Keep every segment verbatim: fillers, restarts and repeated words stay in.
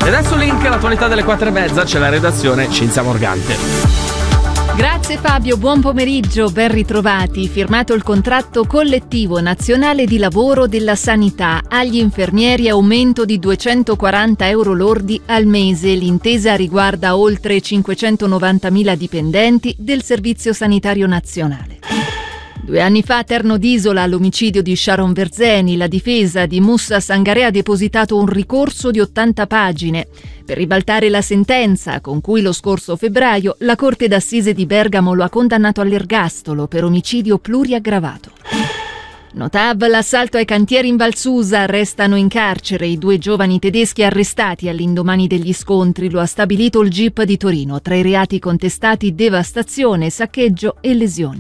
E adesso link all'attualità delle quattro e mezza, c'è la redazione Cinzia Morgante. Grazie Fabio, buon pomeriggio, ben ritrovati. Firmato il contratto collettivo nazionale di lavoro della sanità. Agli infermieri aumento di duecentoquaranta euro lordi al mese. L'intesa riguarda oltre cinquecentonovantamila dipendenti del Servizio Sanitario Nazionale. Due anni fa a Terno d'Isola, l'omicidio di Sharon Verzeni, la difesa di Moussa Sangaré ha depositato un ricorso di ottanta pagine per ribaltare la sentenza con cui lo scorso febbraio la Corte d'Assise di Bergamo lo ha condannato all'ergastolo per omicidio pluriaggravato. Notav, l'assalto ai cantieri in Valsusa, restano in carcere i due giovani tedeschi arrestati all'indomani degli scontri, lo ha stabilito il G I P di Torino. Tra i reati contestati devastazione, saccheggio e lesioni.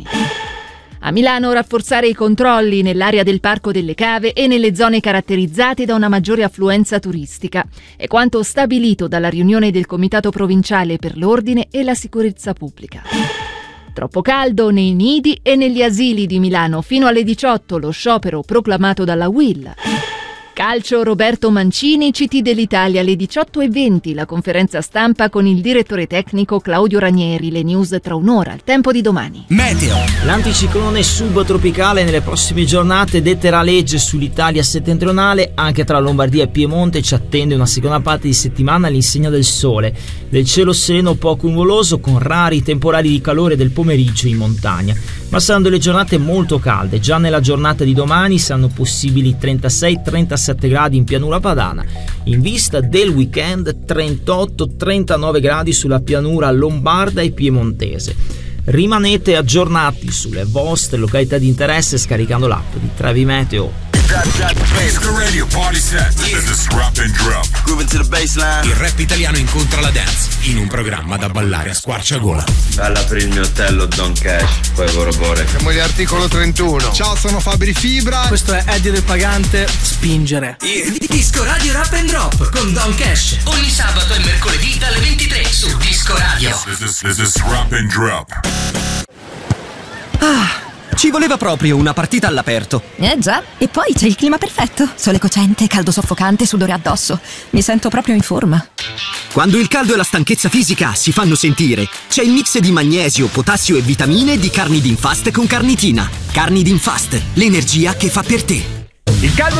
A Milano rafforzare i controlli nell'area del Parco delle Cave e nelle zone caratterizzate da una maggiore affluenza turistica. È quanto stabilito dalla riunione del Comitato Provinciale per l'Ordine e la Sicurezza Pubblica. Troppo caldo nei nidi e negli asili di Milano. Fino alle diciotto lo sciopero proclamato dalla U I L. Calcio, Roberto Mancini, C T dell'Italia, alle diciotto e venti la conferenza stampa con il direttore tecnico Claudio Ranieri, le news tra un'ora, il tempo di domani. Meteo. L'anticiclone subtropicale nelle prossime giornate detterà legge sull'Italia settentrionale, anche tra Lombardia e Piemonte ci attende una seconda parte di settimana all'insegna del sole, del cielo sereno poco nuvoloso con rari temporali di calore del pomeriggio in montagna, ma saranno delle giornate molto calde. Già nella giornata di domani saranno possibili trentasei trentasette gradi in pianura padana, in vista del weekend trentotto trentanove gradi sulla pianura lombarda e piemontese. Rimanete aggiornati sulle vostre località di interesse scaricando l'app di Trevi Meteo. Disco Radio Party Set. This is Drop and Drop. Grooving to the baseline. Il rap italiano incontra la dance in un programma da ballare a squarciagola. Bella per il mio Otello Don Cash, poi Vorobore. Siamo gli articolo trentuno. Ciao, sono Fabri Fibra. Questo è Eddie del Pagante, Spingere. Disco Radio Rap and Drop con Don Cash. Ogni sabato e mercoledì dalle ventitré su Disco Radio. This is, this is Drop and Drop. Ah, ci voleva proprio una partita all'aperto. Eh già, e poi c'è il clima perfetto. Sole cocente, caldo soffocante, sudore addosso. Mi sento proprio in forma. Quando il caldo e la stanchezza fisica si fanno sentire, c'è il mix di magnesio, potassio e vitamine di Carnidin Fast con carnitina. Carnidin Fast, l'energia che fa per te. Il caldo